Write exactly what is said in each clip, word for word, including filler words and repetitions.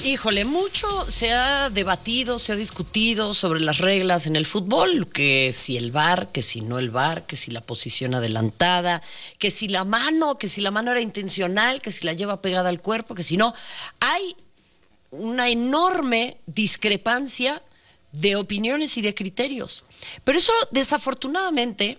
Híjole, mucho se ha debatido, se ha discutido sobre las reglas en el fútbol, que si el V A R, que si no el V A R, que si la posición adelantada, que si la mano, que si la mano era intencional, que si la lleva pegada al cuerpo, que si no. Hay una enorme discrepancia de opiniones y de criterios. Pero eso, desafortunadamente,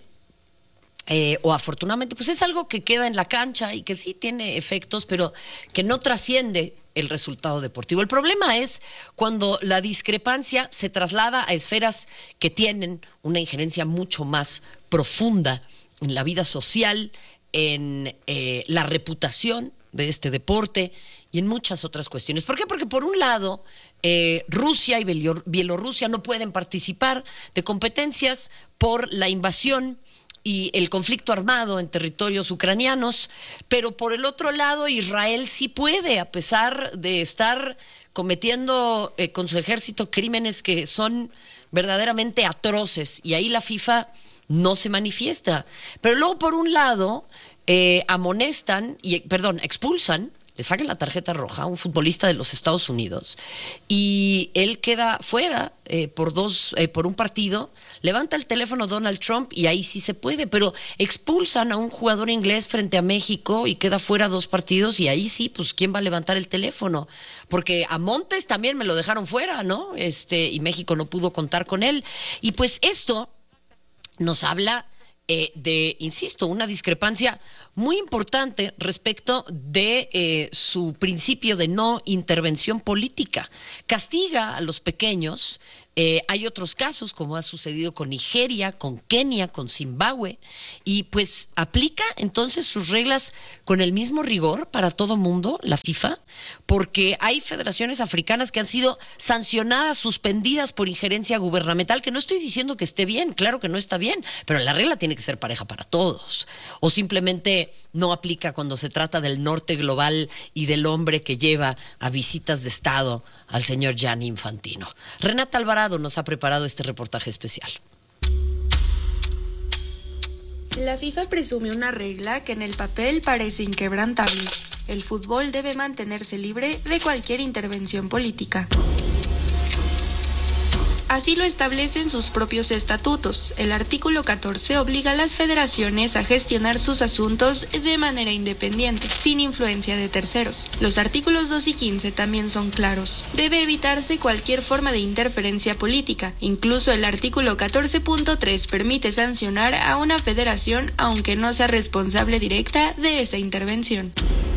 eh, o afortunadamente, pues es algo que queda en la cancha y que sí tiene efectos, pero que no trasciende el resultado deportivo. El problema es cuando la discrepancia se traslada a esferas que tienen una injerencia mucho más profunda en la vida social, en eh, la reputación de este deporte y en muchas otras cuestiones. ¿Por qué? Porque por un lado, eh, Rusia y Bielorrusia no pueden participar de competencias por la invasión y el conflicto armado en territorios ucranianos, pero por el otro lado Israel sí puede, a pesar de estar cometiendo eh, con su ejército crímenes que son verdaderamente atroces, y ahí la FIFA no se manifiesta. Pero luego, por un lado, eh, amonestan, y perdón, expulsan, le sacan la tarjeta roja a un futbolista de los Estados Unidos y él queda fuera eh, por dos, eh, por un partido. Levanta el teléfono Donald Trump y ahí sí se puede, pero expulsan a un jugador inglés frente a México y queda fuera dos partidos y ahí sí, pues ¿quién va a levantar el teléfono? Porque a Montes también me lo dejaron fuera, ¿no? Este, y México no pudo contar con él. Y pues esto nos habla eh, de, insisto, una discrepancia muy importante respecto de eh, su principio de no intervención política. Castiga a los pequeños. Eh, hay otros casos, como ha sucedido con Nigeria, con Kenia, con Zimbabue, y pues aplica entonces sus reglas con el mismo rigor para todo mundo, la FIFA, porque hay federaciones africanas que han sido sancionadas, suspendidas por injerencia gubernamental, que no estoy diciendo que esté bien, claro que no está bien, pero la regla tiene que ser pareja para todos, o simplemente no aplica cuando se trata del norte global y del hombre que lleva a visitas de Estado al señor Gianni Infantino. Renata Alvarado nos ha preparado este reportaje especial. La FIFA presume una regla que en el papel parece inquebrantable. El fútbol debe mantenerse libre de cualquier intervención política. Así lo establecen sus propios estatutos. El artículo catorce obliga a las federaciones a gestionar sus asuntos de manera independiente, sin influencia de terceros. Los artículos dos y quince también son claros. Debe evitarse cualquier forma de interferencia política. Incluso el artículo catorce punto tres permite sancionar a una federación aunque no sea responsable directa de esa intervención.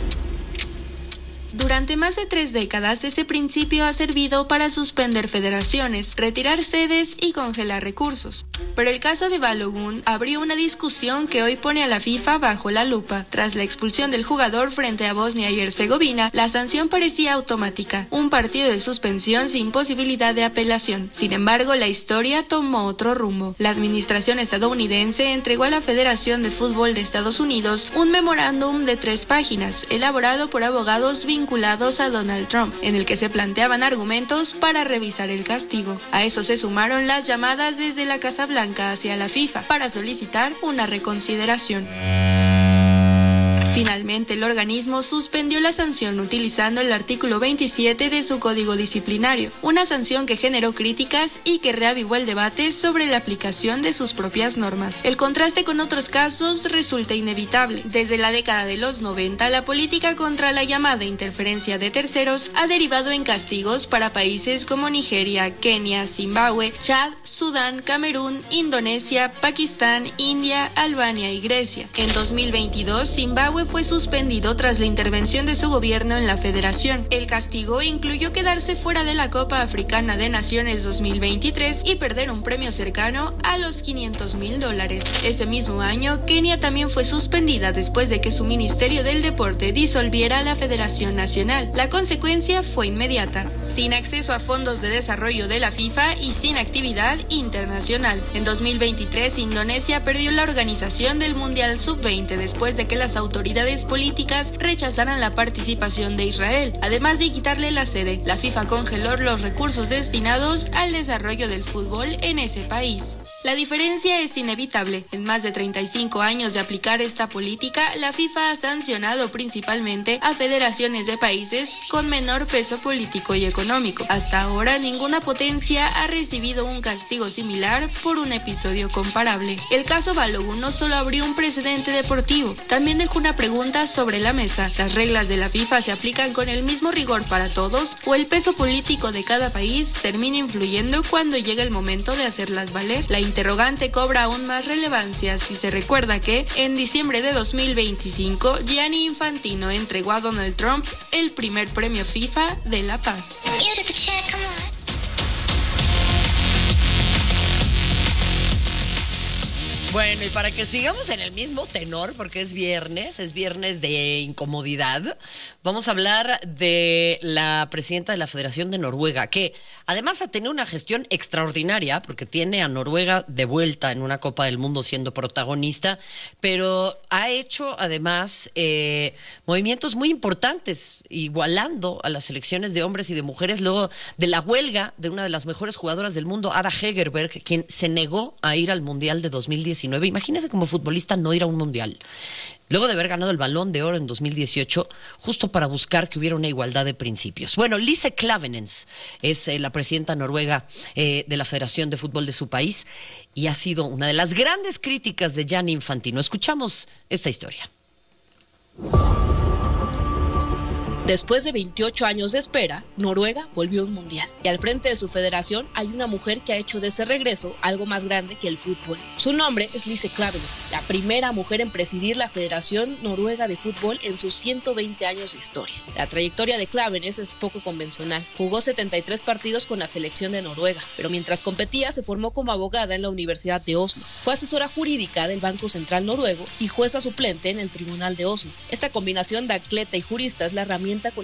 Durante más de tres décadas, este principio ha servido para suspender federaciones, retirar sedes y congelar recursos. Pero el caso de Balogun abrió una discusión que hoy pone a la FIFA bajo la lupa. Tras la expulsión del jugador frente a Bosnia y Herzegovina, la sanción parecía automática, un partido de suspensión sin posibilidad de apelación. Sin embargo, la historia tomó otro rumbo. La administración estadounidense entregó a la Federación de Fútbol de Estados Unidos un memorándum de tres páginas, elaborado por abogados vinculados a Donald Trump, en el que se planteaban argumentos para revisar el castigo. A eso se sumaron las llamadas desde la Casa Blanca hacia la FIFA para solicitar una reconsideración. Finalmente, el organismo suspendió la sanción utilizando el artículo veintisiete de su código disciplinario, una sanción que generó críticas y que reavivó el debate sobre la aplicación de sus propias normas. El contraste con otros casos resulta inevitable. Desde la década de los noventa, la política contra la llamada interferencia de terceros ha derivado en castigos para países como Nigeria, Kenia, Zimbabue, Chad, Sudán, Camerún, Indonesia, Pakistán, India, Albania y Grecia. En dos mil veintidós, Zimbabue fue suspendido tras la intervención de su gobierno en la federación. El castigo incluyó quedarse fuera de la Copa Africana de Naciones dos mil veintitrés y perder un premio cercano a los quinientos mil dólares. Ese mismo año, Kenia también fue suspendida después de que su Ministerio del Deporte disolviera la Federación Nacional. La consecuencia fue inmediata: sin acceso a fondos de desarrollo de la FIFA y sin actividad internacional. En dos mil veintitrés, Indonesia perdió la organización del Mundial sub veinte después de que las autoridades políticas rechazaran la participación de Israel. Además de quitarle la sede, la FIFA congeló los recursos destinados al desarrollo del fútbol en ese país. La diferencia es inevitable. En más de treinta y cinco años de aplicar esta política, la FIFA ha sancionado principalmente a federaciones de países con menor peso político y económico. Hasta ahora, ninguna potencia ha recibido un castigo similar por un episodio comparable. El caso Balogun no solo abrió un precedente deportivo, también dejó una pregunta sobre la mesa. ¿Las reglas de la FIFA se aplican con el mismo rigor para todos o el peso político de cada país termina influyendo cuando llega el momento de hacerlas valer? La interrogante cobra aún más relevancia si se recuerda que, en diciembre de dos mil veinticinco, Gianni Infantino entregó a Donald Trump el primer premio FIFA de la paz. Bueno, y para que sigamos en el mismo tenor, porque es viernes, es viernes de incomodidad, vamos a hablar de la presidenta de la Federación de Noruega, que además ha tenido una gestión extraordinaria, porque tiene a Noruega de vuelta en una Copa del Mundo siendo protagonista, pero ha hecho además eh, movimientos muy importantes, igualando a las selecciones de hombres y de mujeres, luego de la huelga de una de las mejores jugadoras del mundo, Ada Hegerberg, quien se negó a ir al Mundial de dos mil diecinueve. Imagínese como futbolista no ir a un mundial. Luego de haber ganado el Balón de Oro en dos mil dieciocho, justo para buscar que hubiera una igualdad de principios. Bueno, Lise Klaveness es eh, la presidenta noruega eh, de la Federación de Fútbol de su país y ha sido una de las grandes críticas de Gianni Infantino. Escuchamos esta historia. Después de veintiocho años de espera, Noruega volvió a un mundial. Y al frente de su federación hay una mujer que ha hecho de ese regreso algo más grande que el fútbol. Su nombre es Lise Klaveness, la primera mujer en presidir la Federación Noruega de Fútbol en sus ciento veinte años de historia. La trayectoria de Klaveness es poco convencional. Jugó setenta y tres partidos con la selección de Noruega, pero mientras competía se formó como abogada en la Universidad de Oslo. Fue asesora jurídica del Banco Central Noruego y jueza suplente en el Tribunal de Oslo. Esta combinación de atleta y jurista es la herramienta con